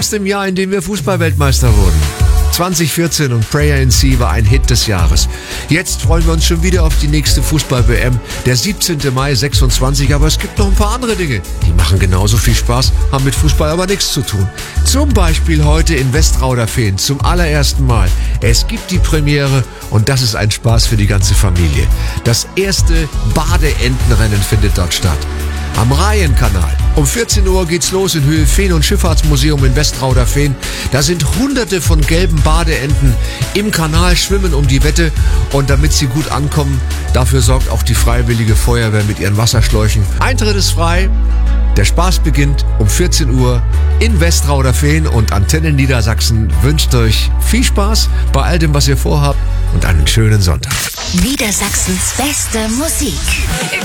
aus dem Jahr, in dem wir Fußballweltmeister wurden. 2014 und Prayer in Sea war ein Hit des Jahres. Jetzt freuen wir uns schon wieder auf die nächste Fußball-WM. Der 17. Mai 26, aber es gibt noch ein paar andere Dinge. Die machen genauso viel Spaß, haben mit Fußball aber nichts zu tun. Zum Beispiel heute in Westrauderfehn zum allerersten Mal. Es gibt die Premiere und das ist ein Spaß für die ganze Familie. Das erste Badeentenrennen findet dort statt. Am Rheinkanal. Um 14 Uhr geht's los in Höhe Fehn- und Schifffahrtsmuseum in Westrauderfehn. Da sind hunderte von gelben Badeenten im Kanal, schwimmen um die Wette. Und damit sie gut ankommen, dafür sorgt auch die Freiwillige Feuerwehr mit ihren Wasserschläuchen. Eintritt ist frei. Der Spaß beginnt um 14 Uhr in Westrauderfehn und Antenne Niedersachsen wünscht euch viel Spaß bei all dem, was ihr vorhabt und einen schönen Sonntag. Niedersachsens beste Musik.